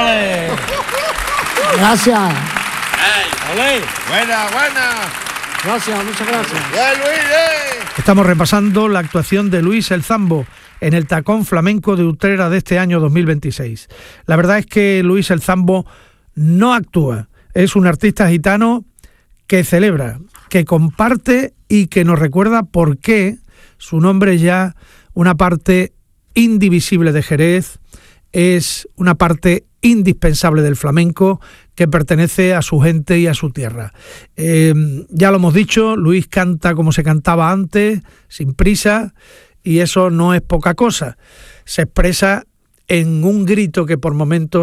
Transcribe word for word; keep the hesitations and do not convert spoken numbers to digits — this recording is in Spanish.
¡Ole! Gracias. ¡Ole! Buena, buena. Gracias, muchas gracias. ¡Ya, Luis! Eh. Estamos repasando la actuación de Luis el Zambo en el Tacón Flamenco de Utrera de este año dos mil veintiséis. La verdad es que Luis el Zambo no actúa, es un artista gitano que celebra, que comparte y que nos recuerda por qué su nombre es ya una parte indivisible de Jerez, es una parte indispensable del flamenco que pertenece a su gente y a su tierra. Eh, ya lo hemos dicho, Luis canta como se cantaba antes, sin prisa, y eso no es poca cosa. Se expresa en un grito que por momentos